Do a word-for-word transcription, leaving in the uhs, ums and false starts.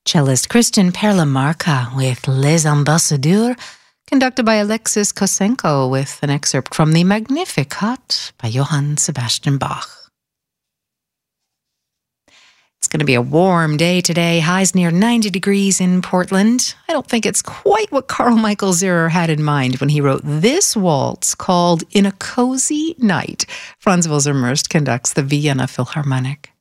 Cellist Christian Perlamarka with Les Ambassadeurs, conducted by Alexis Kosenko with an excerpt from the Magnificat by Johann Sebastian Bach. It's going to be a warm day today, highs near ninety degrees in Portland. I don't think it's quite what Carl Michael Zierer had in mind when he wrote this waltz called In a Cozy Night. Franz Wilser Murst conducts the Vienna Philharmonic.